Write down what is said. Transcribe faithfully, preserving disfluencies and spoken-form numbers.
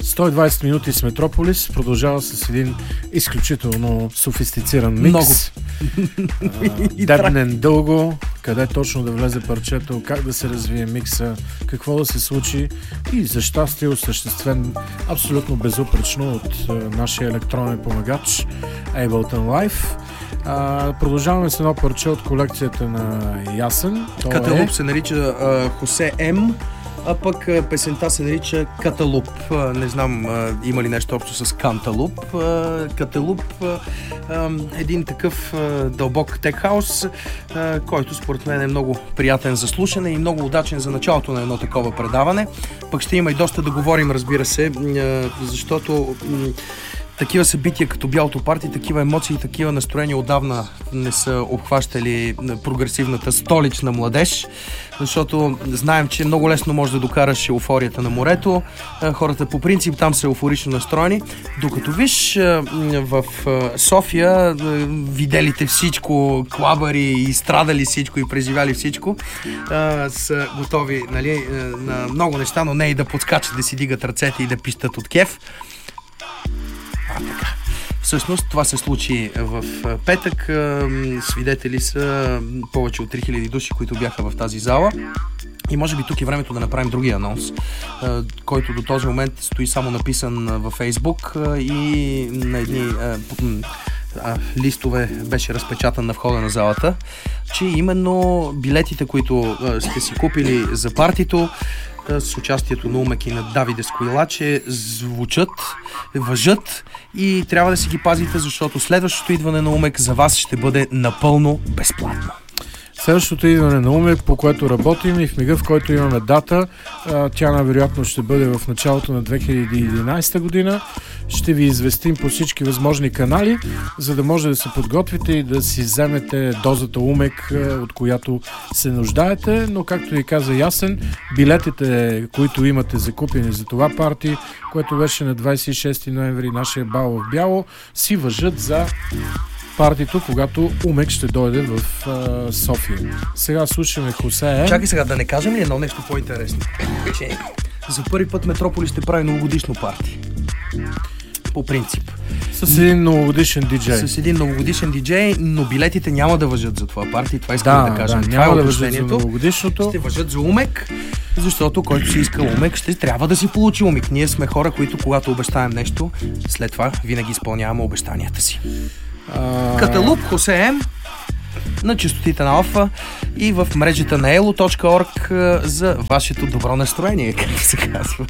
сто и двайсет минути с Метрополис продължава с един изключително софистициран микс. Много. Дебнен дълго, къде точно да влезе парчето, как да се развие микса, какво да се случи и за щастие осъществен абсолютно безупречно от а, нашия електронен помагач Ableton Live. А, продължаваме с едно парче от колекцията на Ясен. Каталуп е... се нарича а, Хосе М, а пък а, песента се нарича Каталуп. А, не знам а, има ли нещо общо с Канталуп. А, Каталуп а, а, един такъв а, дълбок тек-хаус, а, който според мен е много приятен за слушане и много удачен за началото на едно такова предаване. Пък ще има и доста да говорим, разбира се, а, защото м- такива събития като Бялото парти, такива емоции, такива настроения отдавна не са обхващали прогресивната столична младеж, защото знаем, че много лесно може да докараш еуфорията на морето. Хората по принцип там са еуфорично настроени, докато виж в София виделите всичко, клабари и страдали всичко и преживяли всичко, са готови, нали, на много неща, но не и да подскачат, да си дигат ръцете и да пищат от кеф. А, така. Всъщност това се случи в петък. Свидетели са повече от три хиляди души, които бяха в тази зала. И може би тук е времето да направим другия анонс, който до този момент стои само написан във Фейсбук и на едни листове беше разпечатан на входа на залата, че именно билетите, които сте си купили за партито с участието на Умек и на Давиде Скоилаче, звучат, въжат и трябва да си ги пазите, защото следващото идване на Умек за вас ще бъде напълно безплатно. Следващото идване на Умек, по което работим и в мига, в който имаме дата, тя навероятно ще бъде в началото на две хиляди и единайсета година. Ще ви известим по всички възможни канали, за да може да се подготвите и да си вземете дозата Умек, от която се нуждаете. Но както ви каза Ясен, билетите, които имате закупени за това парти, което беше на двайсет и шести ноември, нашия бал в бяло, си важат за партито, когато Умек ще дойде в а, София. Сега слушаме Хосе. Чакай сега, да не кажем ли едно нещо по-интересно? Че за първи път Метрополис ще прави новогодишно парти. По принцип. С един новогодишен диджей. С един новогодишен диджей, но билетите няма да важат за това парти. Това искам да, да кажем. Да, това няма е да важат за новогодишното. Ще важат за Умек, защото който си иска Умек, ще трябва да си получи Умек. Ние сме хора, които когато обещаем нещо, след това винаги изпълняваме обещанията си. А... Каталуп, Хосе М, на честотите на Алфа и в мрежата на elo точка орг за вашето добро настроение, както се казва.